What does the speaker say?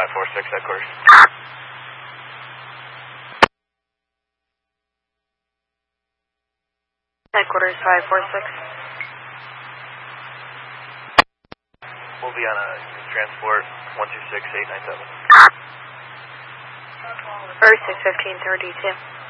546 headquarters. Headquarters 546. We'll be on a transport 126-897. First is 1532.